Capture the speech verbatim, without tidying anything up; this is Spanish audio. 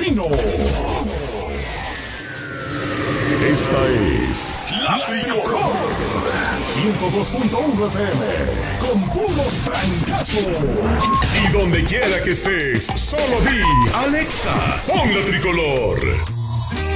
Pino. Esta es La Tricolor ciento dos punto uno F M con puros trancazos. Y donde quiera que estés, solo di Alexa, pon La Tricolor.